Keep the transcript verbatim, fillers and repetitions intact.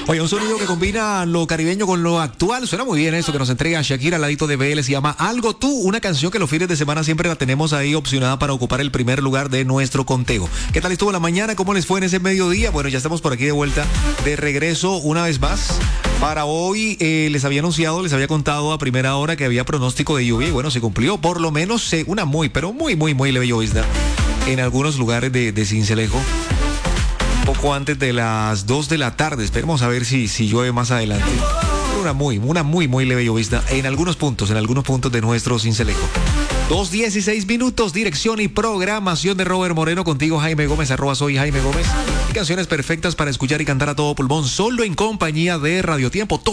Oye, un sonido que combina lo caribeño con lo actual. Suena muy bien eso que nos entrega Shakira al ladito de B L. Se llama Algo Tú, una canción que los fines de semana siempre la tenemos ahí opcionada para ocupar el primer lugar de nuestro conteo. ¿Qué tal estuvo la mañana? ¿Cómo les fue en ese mediodía? Bueno, ya estamos por aquí de vuelta, de regreso una vez más. Para hoy eh, les había anunciado, les había contado a primera hora que había pronóstico de lluvia y bueno, se cumplió por lo menos eh, una muy, pero muy, muy, muy leve llovizna en algunos lugares de, de Sincelejo. Poco antes de las dos de la tarde. Esperemos a ver si, si llueve más adelante. Una muy, una muy, muy leve llovizna en algunos puntos, en algunos puntos de nuestro Sincelejo. dos dieciséis minutos, dirección y programación de Robert Moreno. Contigo, Jaime Gómez, arroba soy Jaime Gómez. Y canciones perfectas para escuchar y cantar a todo pulmón, solo en compañía de Radio Tiempo.